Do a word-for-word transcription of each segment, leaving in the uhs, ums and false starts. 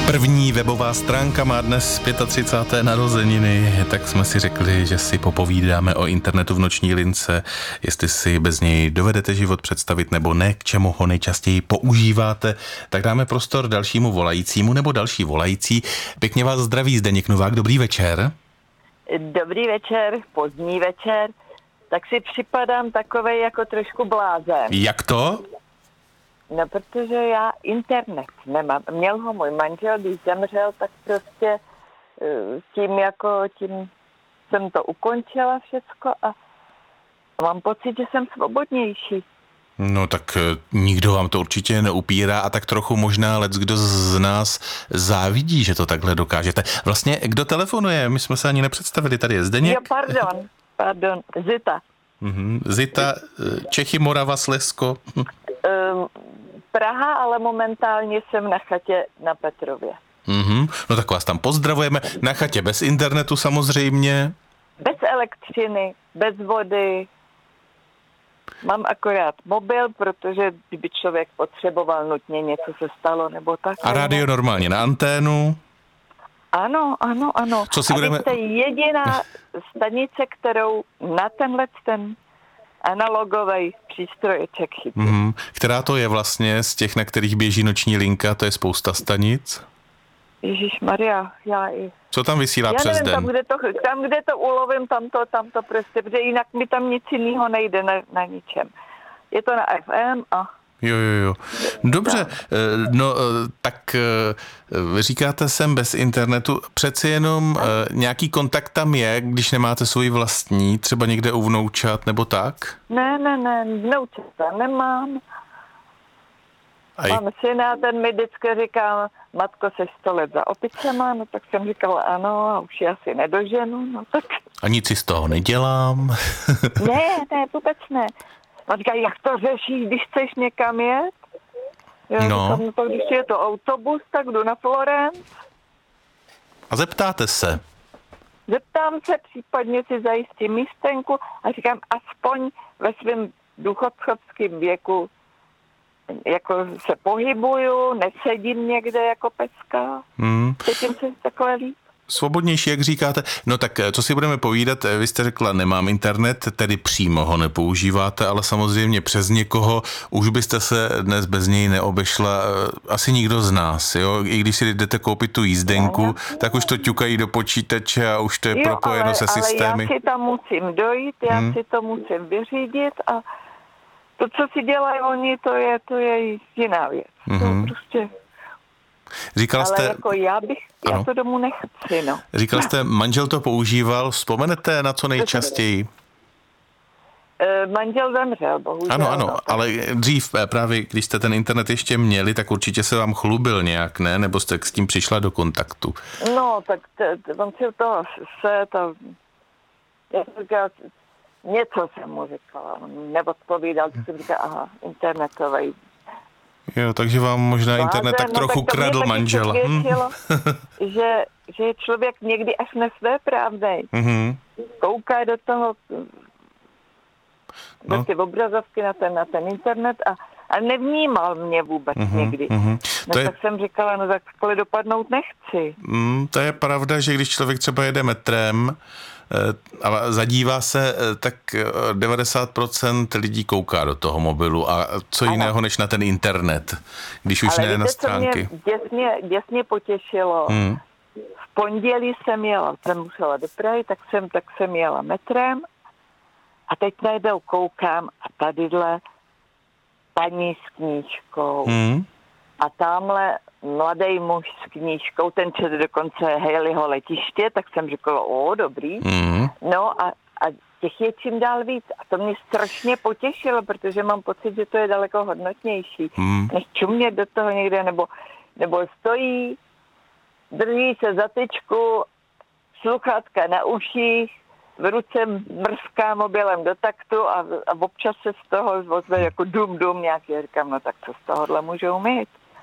První webová stránka má dnes třicáté páté narozeniny, tak jsme si řekli, že si popovídáme o internetu v noční lince, jestli si bez něj dovedete život představit nebo ne, k čemu ho nejčastěji používáte, tak dáme prostor dalšímu volajícímu nebo další volající. Pěkně vás zdraví Zdeněk Novák, dobrý večer. Dobrý večer, pozdní večer, tak si připadám takovej jako trošku blázen. Jak to? No, protože já internet nemám. Měl ho můj manžel, když zemřel, tak prostě tím jako, tím jsem to ukončila všecko a mám pocit, že jsem svobodnější. No tak nikdo vám to určitě neupírá a tak trochu možná leckdo z nás závidí, že to takhle dokážete. Vlastně, kdo telefonuje? My jsme se ani nepředstavili, tady je Zdeněk. Jo, pardon, pardon, Zita. Mhm. Zita, Čechy, Morava, Slezsko. Um, Praha, ale momentálně jsem na chatě na Petrově. Mhm. No tak vás tam pozdravujeme. Na chatě bez internetu samozřejmě. Bez elektřiny, bez vody. Mám akorát mobil, protože kdyby člověk potřeboval nutně, něco se stalo nebo tak. A rádio normálně na anténu. Ano, ano, ano. Co si a budeme... vy jste jediná stanice, kterou na tenhle ten analogový přístroječek chytí. Mm-hmm. Která to je vlastně z těch, na kterých běží noční linka, to je spousta stanic? Ježišmarja, já i... Co tam vysílá já přes nevím, den? Tam kde, to, tam, kde to ulovím, tam to, tam to prostě, protože jinak mi tam nic jiného nejde na, na ničem. Je to na F M a... Jo, jo, jo. Dobře, no tak vy říkáte sem bez internetu, přeci jenom nějaký kontakt tam je, když nemáte svůj vlastní, třeba někde u vnoučat nebo tak? Ne, ne, ne, vnoučata nemám. Aj. Mám syna, ten mi vždycky říkal, matko, seš sto let za opicema, no tak jsem říkala ano a už je asi nedoženu, no tak... A nic si z toho nedělám. Ne, ne, vůbec ne. On říká, jak to řešíš, když chceš někam jet? Já no. Říkám, no to, když je to autobus, tak jdu na Florence. A zeptáte se? Zeptám se, případně si zajistím místenku a říkám, aspoň ve svém důchodcovském věku jako se pohybuju, nesedím někde jako pecka. Hmm. Cítím se takové líp. Svobodnější, jak říkáte. No tak co si budeme povídat, vy jste řekla, nemám internet, tedy přímo ho nepoužíváte, ale samozřejmě přes někoho už byste se dnes bez něj neobešla asi nikdo z nás, jo? I když si jdete koupit tu jízdenku, no, tak už to ťukají do počítače a už to je jo, propojeno ale, se systémy. Ale já si tam musím dojít, já hmm. si to musím vyřídit a to, co si dělají oni, to je, to je jiná věc. Mm-hmm. To prostě... Říkal ale jste... jako já bych, ano. já to domů nechci, no. Říkal jste, manžel to používal, vzpomenete na co nejčastěji? E, manžel zemřel, bohužel. Ano, ano, no, ale dřív právě, když jste ten internet ještě měli, tak určitě se vám chlubil nějak, ne? Nebo jste s tím přišla do kontaktu? No, tak t- t- on si toho se to... Já jsem říkala, něco jsem mu říkala, on neodpovídal, tak jsem říkala, aha, internetový. Jo, takže vám možná Váze, internet tak no, trochu tak kradl manžela. Hm. že, že je člověk někdy až nesvéprávnej. Mm-hmm. Kouká do toho, do no. ty obrazovky na ten, na ten internet a, a nevnímal mě vůbec mm-hmm, někdy. Mm-hmm. No to tak je... jsem říkala, no tak takhle dopadnout nechci. Mm, to je pravda, že když člověk třeba jede metrem a zadívá se, tak devadesát procent lidí kouká do toho mobilu a co ano. jiného než na ten internet, když už ale ne víte, na stránky. Ale víte, co mě děsně, děsně potěšilo? Hmm. V pondělí jsem jela, jsem musela do Prahy, tak jsem, tak jsem jela metrem a teď najednou koukám a tadyhle paní s knížkou hmm. a tamhle mladý muž s knížkou, ten čet dokonce Haleyho letiště, tak jsem říkala, o, dobrý. Mm. No a, a těch je čím dál víc. A to mě strašně potěšilo, protože mám pocit, že to je daleko hodnotnější. Mm. Než čumět do toho někde, nebo, nebo stojí, drží se za tyčku, sluchátka na uších, v ruce mrská mobilem do taktu a, a občas se z toho ozve jako dum, dum nějaký. Já říkám, no tak co z tohohle můžou mít?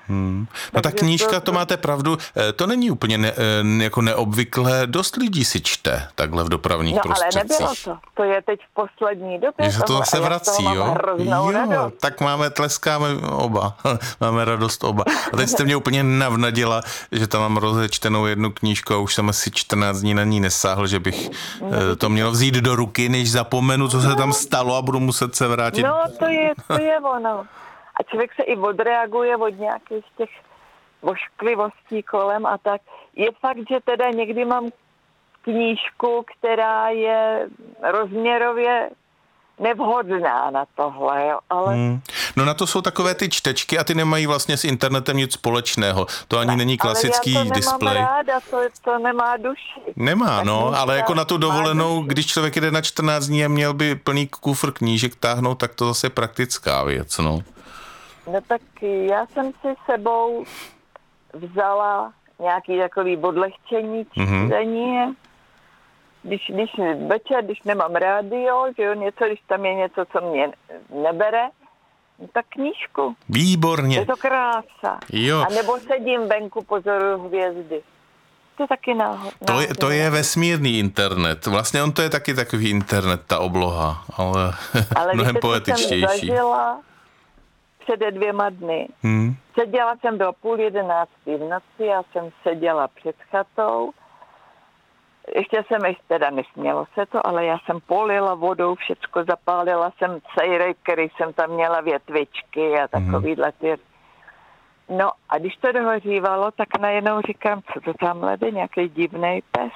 Hmm. No ta knížka, to, to máte pravdu, to není úplně ne, jako neobvyklé, dost lidí si čte takhle v dopravních no, prostředcích. Ale nebylo to, to je teď v poslední době. Že se to zase vrací, jo? Jo, tak máme, tleskáme oba, máme radost oba. A teď jste mě úplně navnadila, že tam mám rozečtenou jednu knížku a už jsem asi čtrnáct dní na ní nesáhl, že bych no, to měl vzít do ruky, než zapomenu, co se tam stalo a budu muset se vrátit. No, to je, to je ono. A člověk se i odreaguje od nějakých těch ošklivostí kolem a tak. Je fakt, že teda někdy mám knížku, která je rozměrově nevhodná na tohle, jo, ale... Hmm. No na to jsou takové ty čtečky a ty nemají vlastně s internetem nic společného. To ani ne, není klasický ale já to displej. nemám ráda, to, to nemá duši. Nemá, tak no, ale jako na tu dovolenou, duši. Když člověk jde na čtrnáct dní a měl by plný kufr knížek táhnout, tak to zase je praktická věc, no. No tak já jsem si sebou vzala nějaký takový odlehčení čtení. Mm-hmm. Když, když večer, když nemám rádio, že jo, něco, když tam je něco, co mě nebere, no tak knížku. Výborně. Je to krása. Jo. A nebo sedím venku, pozoruju hvězdy. To je taky náhodné. To je, to je vesmírný internet. Vlastně on to je taky takový internet, ta obloha, ale, ale mnohem poetičtější. Ale jsem zažila před dvěma dny. Hmm. Seděla jsem do půl jedenáctý v noci, já jsem seděla před chatou. Ještě jsem, ještě teda nesmělo se to, ale já jsem polila vodou, všecko zapálila jsem cejrej, který jsem tam měla větvičky a takovýhle ty. No a když to dohořívalo, tak najednou říkám, co to tam jde, nějaký divnej pes.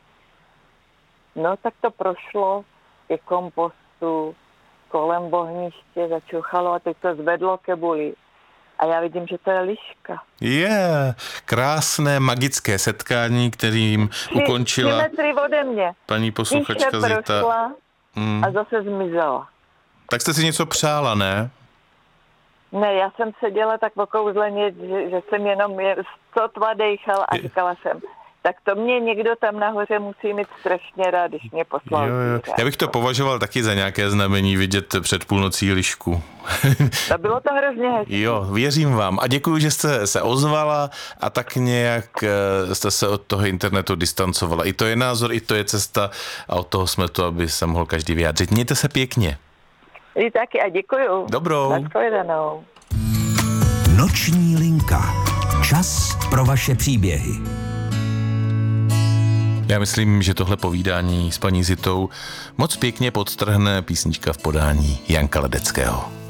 No tak to prošlo ke kompostu, kolem bohniště, začuchalo a teď to zvedlo ke buli. A já vidím, že to je liška. Je, yeah, krásné magické setkání, kterým tři, ukončila tři metry ode mě. Paní posluchačka Zita. Mm. A zase zmizela. Tak jste si něco přála, ne? Ne, já jsem seděla tak okouzleně, že, že jsem jenom sotva dejchala a říkala jsem, tak to mě někdo tam nahoře musí mít strašně rád, když mě poslal. Jo, jo. Já bych to považoval taky za nějaké znamení vidět před půlnocí lišku. To bylo to hrozně hezké. Jo, věřím vám a děkuji, že jste se ozvala a tak nějak jste se od toho internetu distancovala. I to je názor, i to je cesta a od toho jsme to, aby se mohl každý vyjádřit. Mějte se pěkně. I taky a děkuju. Dobrou. Nashledanou. Noční linka. Čas pro vaše příběhy. Já myslím, že tohle povídání s paní Zitou moc pěkně podtrhne písnička v podání Janka Ledeckého.